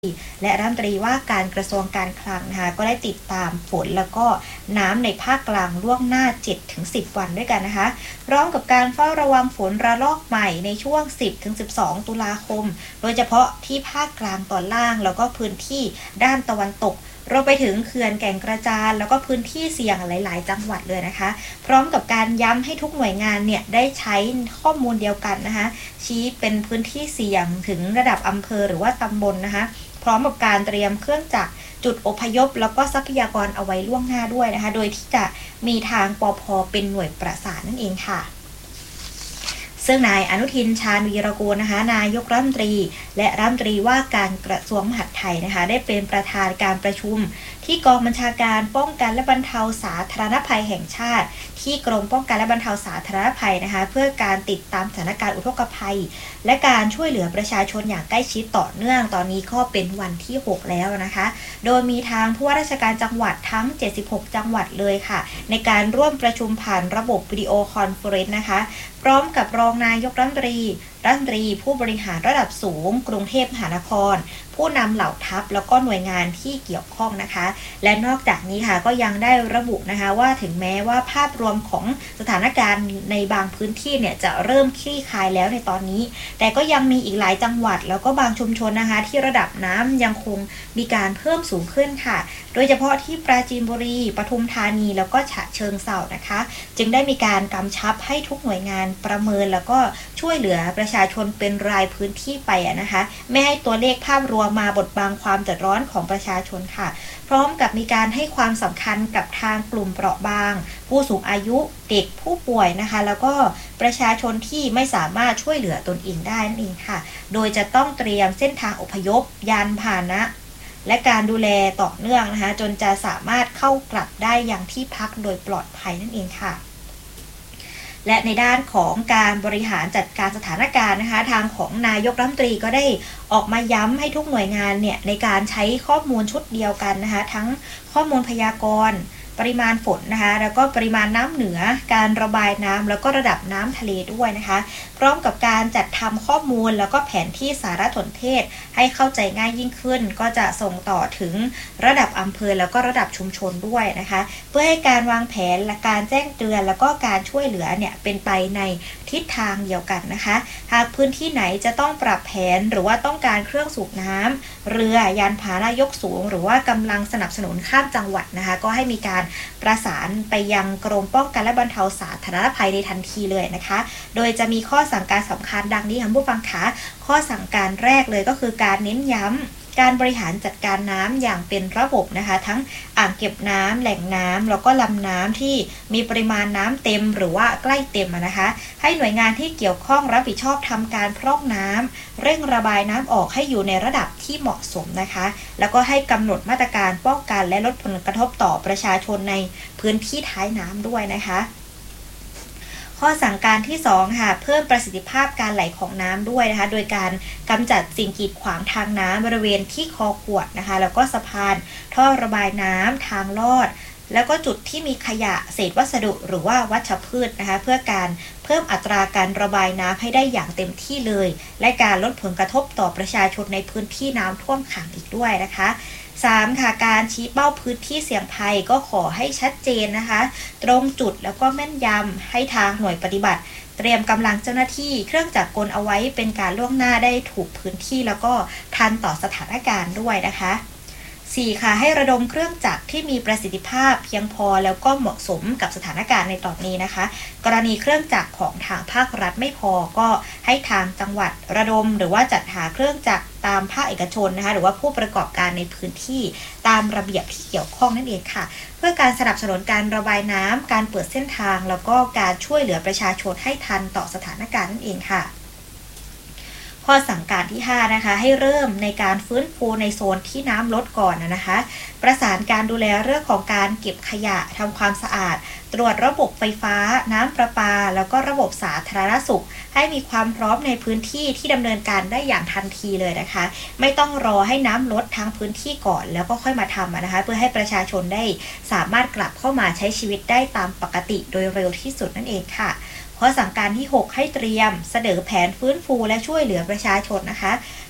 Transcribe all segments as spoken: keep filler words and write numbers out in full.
และรัฐมนตรีว่าการกระทรวงการคลังนะคะก็ได้ติดตามฝนแล้วก็น้ำในภาคกลางล่วงหน้า เจ็ดถึงสิบ วันด้วยกันนะคะพร้อมกับการเฝ้าระวังฝนระลอกใหม่ในช่วง สิบถึงสิบสอง ตุลาคมโดยเฉพาะที่ภาคกลางตอนล่างแล้วก็พื้นที่ด้านตะวันตกรวมไปถึงเขื่อนแก่งกระจานแล้วก็พื้นที่เสี่ยงหลายๆจังหวัดเลยนะคะพร้อมกับการย้ำให้ทุกหน่วยงานเนี่ยได้ใช้ข้อมูลเดียวกันนะคะชี้เป็นพื้นที่เสี่ยงถึงระดับอำเภอหรือว่าตำบลนะคะพร้อมกับการเตรียมเครื่องจักรจุดอพยพแล้วก็ทรัพยากรเอาไว้ล่วงหน้าด้วยนะคะโดยที่จะมีทางปภ.เป็นหน่วยประสานนั่นเองค่ะซึ่งนายอนุทินชาญวีรกูลนะคะนายกรัฐมนตรีและรัฐมนตรีว่าการกระทรวงมหาดไทยนะคะได้เป็นประธานการประชุมที่กองบัญชาการป้องกันและบรรเทาสาธารณภัยแห่งชาติที่กรมป้องกันและบรรเทาสาธารณภัยนะคะเพื่อการติดตามสถานการณ์อุทกภัยและการช่วยเหลือประชาชนอย่างใกล้ชิดต่อเนื่องตอนนี้ก็เป็นวันที่หกแล้วนะคะโดยมีทางผู้ว่าราชการจังหวัดทั้งเจ็ดสิบหกจังหวัดเลยค่ะในการร่วมประชุมผ่านระบบวิดีโอคอนเฟอเรนซ์นะคะพร้อมกับรองนายกรัฐมนตรีรัฐมนตรีผู้บริหารระดับสูงกรุงเทพมหานครผู้นำเหล่าทัพแล้วก็หน่วยงานที่เกี่ยวข้องนะคะและนอกจากนี้ค่ะก็ยังได้ระบุนะคะว่าถึงแม้ว่าภาพรวมของสถานการณ์ในบางพื้นที่เนี่ยจะเริ่มคลี่คลายแล้วในตอนนี้แต่ก็ยังมีอีกหลายจังหวัดแล้วก็บางชุมชนนะคะที่ระดับน้ำยังคงมีการเพิ่มสูงขึ้นค่ะโดยเฉพาะที่ปราจีนบุรีปทุมธานีแล้วก็ฉะเชิงเทรานะคะจึงได้มีการกำชับให้ทุกหน่วยงานประเมินแล้วก็ช่วยเหลือประชาชนเป็นรายพื้นที่ไปนะคะไม่ให้ตัวเลขภาพรวมมาบดบังความเดือดร้อนของประชาชนค่ะพร้อมกับมีการให้ความสำคัญกับทางกลุ่มเปราะบางผู้สูงอายุเด็กผู้ป่วยนะคะแล้วก็ประชาชนที่ไม่สามารถช่วยเหลือตนเองได้นั่นเองค่ะโดยจะต้องเตรียมเส้นทางอพยพยานพาหนะและการดูแลต่อเนื่องนะคะจนจะสามารถเข้ากลับได้อย่างที่พักโดยปลอดภัยนั่นเองค่ะและในด้านของการบริหารจัดการสถานการณ์นะคะทางของนายกรัฐมนตรีก็ได้ออกมาย้ำให้ทุกหน่วยงานเนี่ยในการใช้ข้อมูลชุดเดียวกันนะคะทั้งข้อมูลพยากรณ์ปริมาณฝนนะคะแล้วก็ปริมาณน้ำเหนือการระบายน้ำแล้วก็ระดับน้ำทะเลด้วยนะคะพร้อมกับการจัดทำข้อมูลแล้วก็แผนที่สารสนเทศให้เข้าใจง่ายยิ่งขึ้นก็จะส่งต่อถึงระดับอำเภอแล้วก็ระดับชุมชนด้วยนะคะเพื่อให้การวางแผนและการแจ้งเตือนแล้วก็การช่วยเหลือเนี่ยเป็นไปในทิศทางเดียวกันนะคะหากพื้นที่ไหนจะต้องปรับแผนหรือว่าต้องการเครื่องสูบน้ำเรือยานพาหนะยกสูงหรือว่ากำลังสนับสนุนข้ามจังหวัดนะคะก็ให้มีการประสานไปยังกรมป้องกันและบรรเทาสาธารณภัยในทันทีเลยนะคะโดยจะมีข้อสั่งการสำคัญดังนี้ค่ะผู้ฟังคะข้อสั่งการแรกเลยก็คือการเน้นย้ำการบริหารจัดการน้ำอย่างเป็นระบบนะคะทั้งอ่างเก็บน้ำแหล่งน้ำแล้วก็ลำน้ำที่มีปริมาณน้ำเต็มหรือว่าใกล้เต็มนะคะให้หน่วยงานที่เกี่ยวข้องรับผิดชอบทำการพร่องน้ำเร่งระบายน้ำออกให้อยู่ในระดับที่เหมาะสมนะคะแล้วก็ให้กำหนดมาตรการป้องกันและลดผลกระทบต่อประชาชนในพื้นที่ท้ายน้ำด้วยนะคะข้อสั่งการที่สองค่ะเพิ่มประสิทธิภาพการไหลของน้ำด้วยนะคะโดยการกำจัดสิ่งกีดขวางทางน้ำบริเวณที่คอขวดนะคะแล้วก็สะพานท่อระบายน้ำทางลอดแล้วก็จุดที่มีขยะเศษวัสดุหรือว่าวัชพืชนะคะเพื่อการเพิ่มอัตราการระบายน้ำให้ได้อย่างเต็มที่เลยและการลดผลกระทบต่อประชาชนในพื้นที่น้ำท่วมขังอีกด้วยนะคะสามค่ะการชี้เป้าพื้นที่เสี่ยงภัยก็ขอให้ชัดเจนนะคะตรงจุดแล้วก็แม่นยำให้ทางหน่วยปฏิบัติเตรียมกำลังเจ้าหน้าที่เครื่องจักรกลเอาไว้เป็นการล่วงหน้าได้ถูกพื้นที่แล้วก็ทันต่อสถานการณ์ด้วยนะคะสี่ค่ะให้ระดมเครื่องจักรที่มีประสิทธิภาพเพียงพอแล้วก็เหมาะสมกับสถานการณ์ในตอนนี้นะคะกรณีเครื่องจักรของทางภาครัฐไม่พอก็ให้ทางจังหวัดระดมหรือว่าจัดหาเครื่องจักรตามภาคเอกชนนะคะหรือว่าผู้ประกอบการในพื้นที่ตามระเบียบที่เกี่ยวข้องนั่นเองค่ะเพื่อการสนับสนุนการระบายน้ำการเปิดเส้นทางแล้วก็การช่วยเหลือประชาชนให้ทันต่อสถานการณ์นั่นเองค่ะข้อสั่งการที่ห้านะคะให้เริ่มในการฟื้นฟูในโซนที่น้ำลดก่อนนะคะประสานการดูแลเรื่องของการเก็บขยะทำความสะอาดตรวจระบบไฟฟ้าน้ำประปาแล้วก็ระบบสาธารณสุขให้มีความพร้อมในพื้นที่ที่ดำเนินการได้อย่างทันทีเลยนะคะไม่ต้องรอให้น้ำลดทั้งพื้นที่ก่อนแล้วก็ค่อยมาทำนะคะเพื่อให้ประชาชนได้สามารถกลับเข้ามาใช้ชีวิตได้ตามปกติโดยเร็วที่สุดนั่นเองค่ะ ข้อสั่งการที่หกให้เตรียมเสนอแผนฟื้นฟูและช่วยเหลือประชาชนนะคะ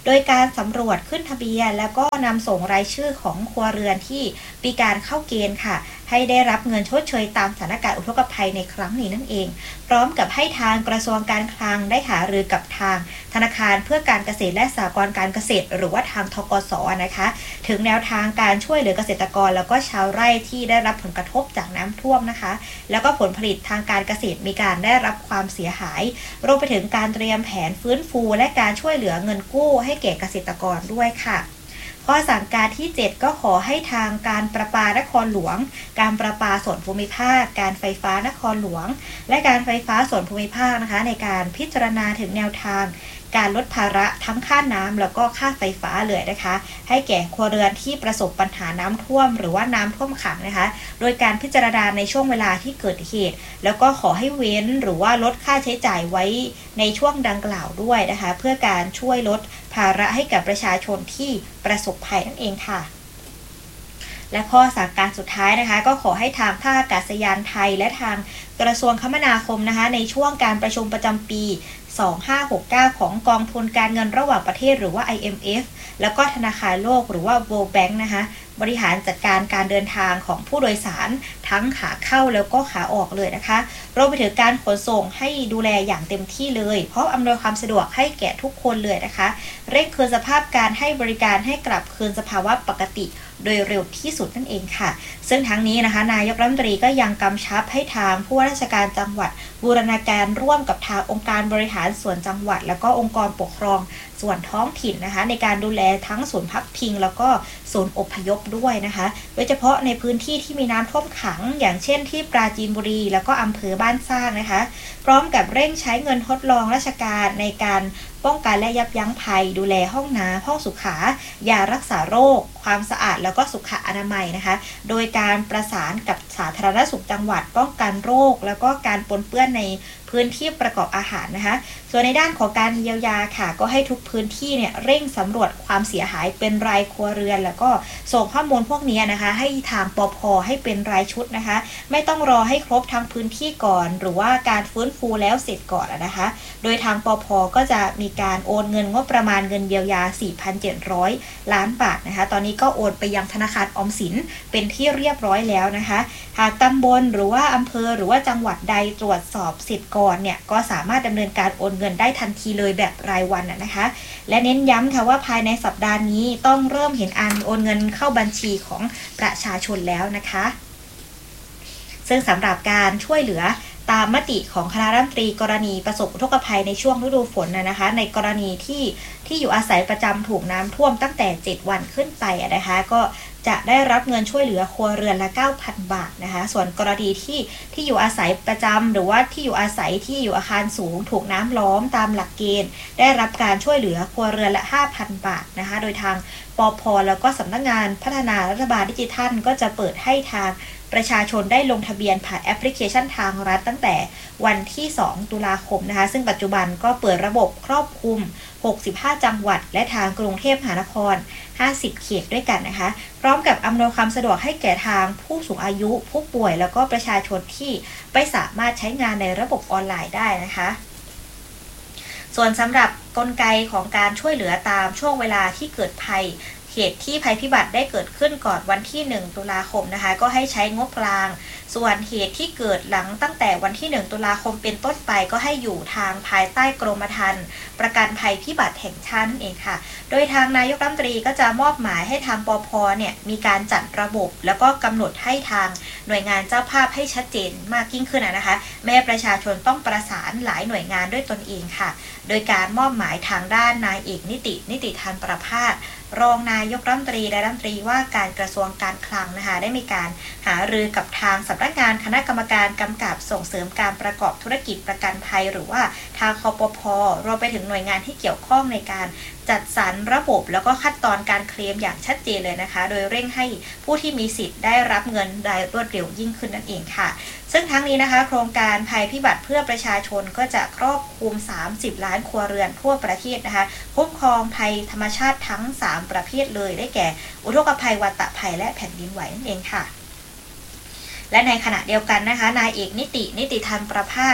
โดยการสำรวจขึ้นทะเบียนแล้วก็นำส่งรายชื่อของครัวเรือนที่มีการเข้าเกณฑ์ค่ะให้ได้รับเงินชดเชยตามสถานการณ์อุทกภัยในครั้งนี้นั่นเองพร้อมกับให้ทางกระทรวงการคลังได้หารือกับทางธนาคารเพื่อการเกษตรและสหกรณ์การเกษตรหรือว่าทางธกส.นะคะถึงแนวทางการช่วยเหลือเกษตรกรแล้วก็ชาวไร่ที่ได้รับผลกระทบจากน้ำท่วมนะคะแล้วก็ผลผลิตทางการเกษตรมีการได้รับความเสียหายรวมไปถึงการเตรียมแผนฟื้นฟูและการช่วยเหลือเงินกู้ให้แก่เกษตรกรด้วยค่ะข้อสั่งการที่เจ็ดก็ขอให้ทางการประปานครหลวงการประปาส่วนภูมิภาคการไฟฟ้านครหลวงและการไฟฟ้าส่วนภูมิภาคนะคะในการพิจารณาถึงแนวทางการลดภาระทั้งค่าน้ำแล้วก็ค่าไฟฟ้าเลยนะคะให้แก่ครัวเรือนที่ประสบปัญหาน้ำท่วมหรือว่าน้ำท่วมขังนะคะโดยการพิจารณาในช่วงเวลาที่เกิดเหตุแล้วก็ขอให้เว้นหรือว่าลดค่าใช้จ่ายไว้ในช่วงดังกล่าวด้วยนะคะเพื่อการช่วยลดภาระให้กับประชาชนที่ประสบภัยนั่นเองค่ะและข้อสั่งการสุดท้ายนะคะก็ขอให้ทางท่าอากาศยานไทยและทางกระทรวงคมนาคมนะคะในช่วงการประชุมประจำปีสองพันห้าร้อยหกสิบเก้าของกองทุนการเงินระหว่างประเทศหรือว่า ไอ เอ็ม เอฟ แล้วก็ธนาคารโลกหรือว่า World Bank นะคะบริหารจัดการการเดินทางของผู้โดยสารทั้งขาเข้าแล้วก็ขาออกเลยนะคะรวมไปถึงการขนส่งให้ดูแลอย่างเต็มที่เลยเพราะอำนวยความสะดวกให้แก่ทุกคนเลยนะคะเร่งคืนสภาพการให้บริการให้กลับคืนสภาวะปกติโดยเร็วที่สุดนั่นเองค่ะซึ่งทั้งนี้นะคะนายกรัฐมนตรีก็ยังกำชับให้ทางผู้ว่าราชการจังหวัดบูรณาการร่วมกับทางองค์การบริหารส่วนจังหวัดแล้วก็องค์กรปกครองส่วนท้องถิ่นนะคะในการดูแลทั้งศูนย์พักพิงแล้วก็ศูนย์อพยพด้วยนะคะโดยเฉพาะในพื้นที่ที่มีน้ำท่วมขังอย่างเช่นที่ปราจีนบุรีแล้วก็อำเภอบ้านสร้างนะคะพร้อมกับเร่งใช้เงินทดลองราชการในการป้องกันและยับยั้งภัยดูแลห้องน้ำห้องสุขายารักษาโรคความสะอาดแล้วก็สุขอนามัยนะคะโดยการประสานกับสาธารณสุขจังหวัดป้องกันโรคแล้วก็การปนเปื้อนในพื้นที่ประกอบอาหารนะคะส่วนในด้านของการเยียวยาค่ะก็ให้ทุกพื้นที่เนี่ยเร่งสำรวจความเสียหายเป็นรายครัวเรือนแล้วก็ส่งข้อมูลพวกนี้นะคะให้ทางปภ.ให้เป็นรายชุดนะคะไม่ต้องรอให้ครบทั้งพื้นที่ก่อนหรือว่าการฟื้นฟูแล้วเสร็จก่อนนะคะโดยทางปภ.ก็จะมีการโอนเงินงบประมาณเงินเยียวยา สี่พันเจ็ดร้อย ล้านบาทนะคะตอนนี้ก็โอนไปยังธนาคารออมสินเป็นที่เรียบร้อยแล้วนะคะหากตำบลหรือว่าอำเภอหรือว่าจังหวัดใดตรวจสอบเสร็จก่อนเนี่ยก็สามารถดำเนินการโอนเงินได้ทันทีเลยแบบรายวันนะคะและเน้นย้ำค่ะว่าภายในสัปดาห์นี้ต้องเริ่มเห็นอันโอนเงินเข้าบัญชีของประชาชนแล้วนะคะซึ่งสำหรับการช่วยเหลือตามมติของคณะรัฐมนตรีกรณีประสบอุทกภัยในช่วงฤดูฝนนะคะในกรณีที่ที่อยู่อาศัยประจำถูกน้ำท่วมตั้งแต่เจ็ดวันขึ้นไปนะคะก็จะได้รับเงินช่วยเหลือครัวเรือนละ เก้าพัน บาทนะคะส่วนกรณีที่ที่อยู่อาศัยประจำหรือว่าที่อยู่อาศัยที่อยู่อาคารสูงถูกน้ำล้อมตามหลักเกณฑ์ได้รับการช่วยเหลือครัวเรือนละ ห้าพัน บาทนะคะโดยทางปภ.แล้วก็สำนักงานพัฒนารัฐบาลดิจิทัลก็จะเปิดให้ทางประชาชนได้ลงทะเบียนผ่านแอปพลิเคชันทางรัฐตั้งแต่วันที่สองตุลาคมนะคะซึ่งปัจจุบันก็เปิดระบบครอบคลุมหกสิบห้าจังหวัดและทางกรุงเทพมหานครห้าสิบเขตด้วยกันนะคะพร้อมกับอำนวยความสะดวกให้แก่ทางผู้สูงอายุผู้ป่วยแล้วก็ประชาชนที่ไม่สามารถใช้งานในระบบออนไลน์ได้นะคะส่วนสำหรับกลไกของการช่วยเหลือตามช่วงเวลาที่เกิดภัยเหตุที่ภัยพิบัติได้เกิดขึ้นก่อนวันที่หนึ่งตุลาคมนะคะก็ให้ใช้งบกลางส่วนเหตุที่เกิดหลังตั้งแต่วันที่หนึ่งตุลาคมเป็นต้นไปก็ให้อยู่ทางภายใต้กรมธรรม์ประกันภัยพิบัติแห่งชาตินั่นเองค่ะโดยทางนายกรัฐมนตรีก็จะมอบหมายให้ทางปภ.เนี่ยมีการจัดระบบแล้วก็กำหนดให้ทางหน่วยงานเจ้าภาพให้ชัดเจนมากยิ่งขึ้นนะคะแม้ประชาชนต้องประสานหลายหน่วยงานด้วยตนเองค่ะโดยการมอบหมายทางด้านนายเอกนิตินิติธรรมประภาสรองนายกรัฐมนตรีและรัฐมนตรีว่าการกระทรวงการคลังนะคะได้มีการหารือกับทางสำนักงานคณะกรรมการกำกับส่งเสริมการประกอบธุรกิจประกันภัยหรือว่าทางคปภ.รวมไปถึงหน่วยงานที่เกี่ยวข้องในการจัดสรรระบบแล้วก็ขั้นตอนการเคลมอย่างชัดเจนเลยนะคะโดยเร่งให้ผู้ที่มีสิทธิ์ได้รับเงินได้รวดเร็วยิ่งขึ้นนั่นเองค่ะซึ่งทั้งนี้นะคะโครงการภัยพิบัติเพื่อประชาชนก็จะครอบคลุมสามสิบล้านครัวเรือนทั่วประเทศนะคะคุ้มครองภัยธรรมชาติทั้งสามประเภทเลยได้แก่อุทกภัยวัฏภัยและแผ่นดินไหวนั่นเองค่ะและในขณะเดียวกันนะคะนายเอกนิตินิติธรรมประภาส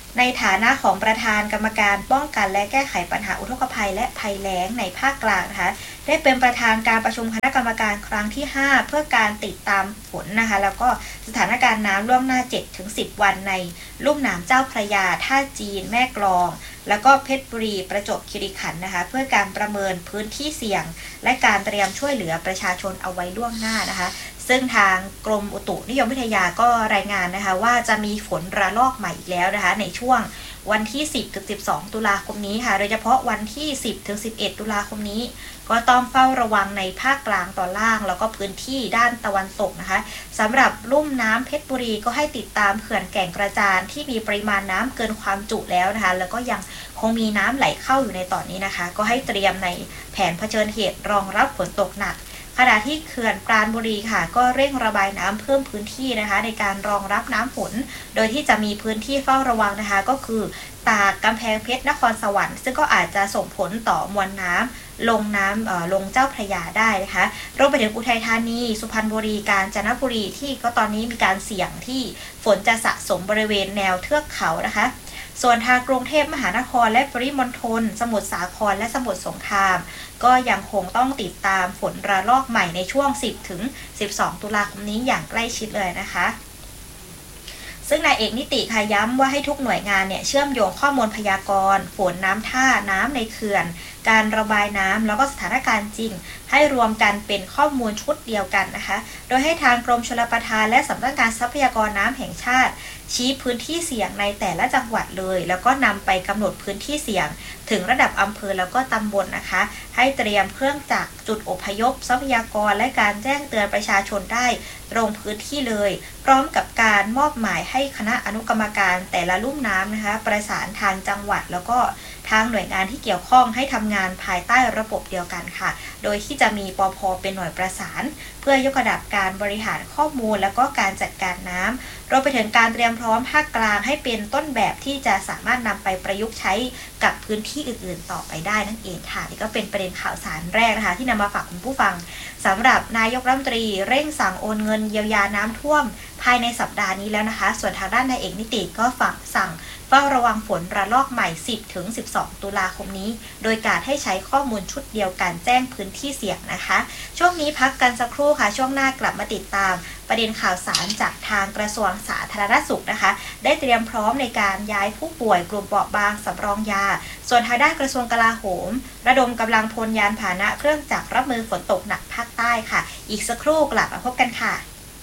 ในฐานะของประธานกรรมการป้องกันและแก้ไขปัญหาอุทกภัยและภัยแล้งในภาคกลางนะคะได้เป็นประธานการประชุมคณะกรรมการครั้งที่ห้าเพื่อการติดตามฝนนะคะแล้วก็สถานการณ์น้ำล่วงหน้า เจ็ดถึงสิบ วันในลุ่มน้ำเจ้าพระยาท่าจีนแม่กลองแล้วก็เพชรบุรีประจวบคีรีขันธ์นะคะเพื่อการประเมินพื้นที่เสี่ยงและการเตรียมช่วยเหลือประชาชนเอาไว้ล่วงหน้านะคะซึ่งทางกรมอุตุนิยมวิทยาก็รายงานนะคะว่าจะมีฝนระลอกใหม่อีกแล้วนะคะในช่วงวันที่สิบถึงสิบสองตุลาคมนี้ค่ะโดยเฉพาะวันที่สิบถึงสิบเอ็ดตุลาคมนี้ก็ต้องเฝ้าระวังในภาคกลางตอนล่างแล้วก็พื้นที่ด้านตะวันตกนะคะสำหรับลุ่มน้ำเพชรบุรีก็ให้ติดตามเขื่อนแก่งกระจานที่มีปริมาณน้ำเกินความจุแล้วนะคะแล้วก็ยังคงมีน้ำไหลเข้าอยู่ในตอนนี้นะคะก็ให้เตรียมในแผนเผชิญเหตุรองรับฝนตกหนักขณะที่เขื่อนปราณบุรีค่ะก็เร่งระบายน้ำเพิ่มพื้นที่นะคะในการรองรับน้ำฝนโดยที่จะมีพื้นที่เฝ้าระวังนะคะก็คือตากกำแพงเพชรนครสวรรค์ซึ่งก็อาจจะส่งผลต่อมวลน้ำลงน้ำลงเจ้าพระยาได้นะคะรวมไปถึงอุทัยธานีสุพรรณบุรีกาญจนบุรีที่ก็ตอนนี้มีการเสี่ยงที่ฝนจะสะสมบริเวณแนวเทือกเขานะคะส่วนทางกรุงเทพมหานครและปริมณฑลสมุทรสาครและสมุทรสงครามก็ยังคงต้องติดตามฝนระลอกใหม่ในช่วงสิบถึงสิบสองตุลาคมนี้อย่างใกล้ชิดเลยนะคะซึ่งนายเอกนิติค่ะย้ำว่าให้ทุกหน่วยงานเนี่ยเชื่อมโยงข้อมูลพยากรณ์ฝนน้ำท่าน้ำในเขื่อนการระบายน้ำแล้วก็สถานการณ์จริงให้รวมกันเป็นข้อมูลชุดเดียวกันนะคะโดยให้ทางกรมชลประทานและสำนักงานทรัพยากรน้ำแห่งชาติชี้พื้นที่เสี่ยงในแต่ละจังหวัดเลยแล้วก็นำไปกำหนดพื้นที่เสี่ยงถึงระดับอำเภอแล้วก็ตำบลนะคะให้เตรียมเครื่องจักรจุดอพยพทรัพยากรและการแจ้งเตือนประชาชนได้ตรงพื้นที่เลยพร้อมกับการมอบหมายให้คณะอนุกรรมการแต่ละลุ่มน้ำนะคะประสานทางจังหวัดแล้วก็ทางหน่วยงานที่เกี่ยวข้องให้ทำงานภายใต้ระบบเดียวกันค่ะโดยที่จะมีปภ.เป็นหน่วยประสานเพื่อยกระดับการบริหารข้อมูลแล้วก็การจัดการน้ำรวมไปถึงการเตรียมพร้อมภาคกลางให้เป็นต้นแบบที่จะสามารถนำไปประยุกต์ใช้กับพื้นที่อื่นๆต่อไปได้นั่นเองค่ะนี่ก็เป็นประเด็นข่าวสารแรกนะคะที่นำมาฝากคุณผู้ฟังสำหรับนายกรัฐมนตรีเร่งสั่งโอนเงินเยียวยาน้ำท่วมภายในสัปดาห์นี้แล้วนะคะส่วนทางด้านนายเอกนิติก็ฝากสั่งเฝ้าระวังฝนระลอกใหม่ สิบถึงสิบสอง ตุลาคมนี้โดยการให้ใช้ข้อมูลชุดเดียวกันแจ้งพื้นที่เสี่ยงนะคะช่วงนี้พักกันสักครู่ค่ะช่วงหน้ากลับมาติดตามประเด็นข่าวสารจากทางกระทรวงสาธารณสุขนะคะได้เตรียมพร้อมในการย้ายผู้ป่วยกลุ่มเปราะบางสำรองยาส่วนทางด้านกระทรวงกลาโหมระดมกำลังพลยานพาหนะเครื่องจักรรับมือฝนตกหนักภาคใต้ค่ะอีกสักครู่กลับมาพบกันค่ะ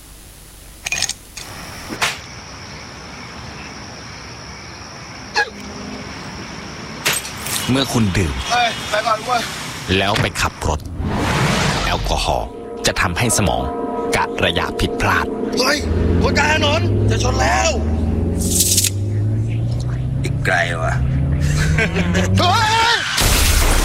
เมื่อคุณดื่มไปก่อนเว้ยแล้วไปขับรถแอลกอฮอล์จะทำให้สมองกะระยะผิดพลาดเฮ้ยคนกลางถนนจะชนแล้วอีกไกลวะเฮ้ย